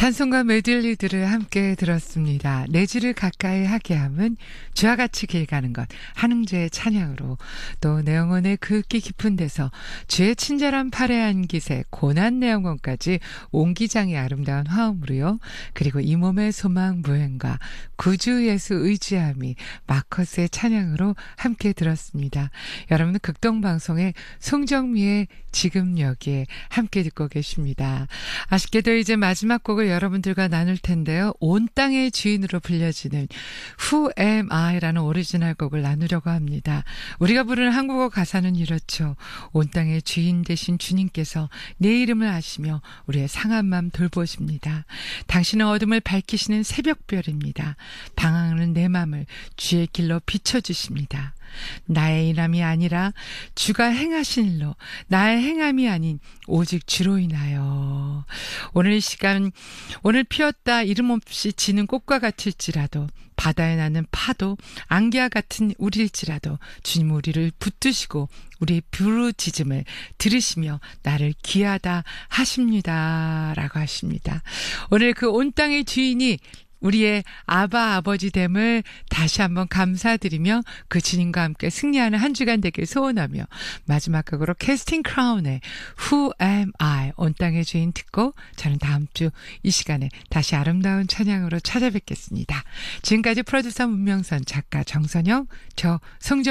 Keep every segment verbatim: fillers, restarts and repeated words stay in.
찬송과 메들리들을 함께 들었습니다. 내지를 가까이 하게 함은 주와 같이 길 가는 것, 한흥재의 찬양으로, 또 내 영혼의 극기 깊은 데서 주의 친절한 팔에 안기세 고난 내 영혼까지 옹기장의 아름다운 화음으로요. 그리고 이 몸의 소망 무행과 구주 예수 의지함이 마커스의 찬양으로 함께 들었습니다. 여러분은 극동방송의 송정미의 지금 여기에 함께 듣고 계십니다. 아쉽게도 이제 마지막 곡을 여러분들과 나눌 텐데요. 온 땅의 주인으로 불려지는 Who Am I라는 오리지널 곡을 나누려고 합니다. 우리가 부르는 한국어 가사는 이렇죠. 온 땅의 주인 되신 주님께서 내 이름을 아시며 우리의 상한 마음 돌보십니다. 당신은 어둠을 밝히시는 새벽별입니다. 방황하는 내 마음을 주의 길로 비춰주십니다. 나의 일함이 아니라 주가 행하신 일로, 나의 행함이 아닌 오직 주로 인하여. 오늘 이 시간, 오늘 피었다 이름 없이 지는 꽃과 같을지라도, 바다에 나는 파도 안개와 같은 우리일지라도 주님 우리를 붙드시고 우리의 부르짖음을 들으시며 나를 귀하다 하십니다 라고 하십니다. 오늘 그 온 땅의 주인이 우리의 아바 아버지 됨을 다시 한번 감사드리며 그 주님과 함께 승리하는 한 주간 되길 소원하며, 마지막 곡으로 캐스팅 크라운의 Who Am I, 온 땅의 주인 듣고 저는 다음 주 이 시간에 다시 아름다운 찬양으로 찾아뵙겠습니다. 지금까지 프로듀서 문명선, 작가 정선영, 저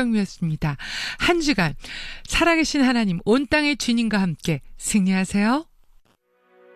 송정미였습니다. 한 주간 살아계신 하나님 온 땅의 주님과 함께 승리하세요.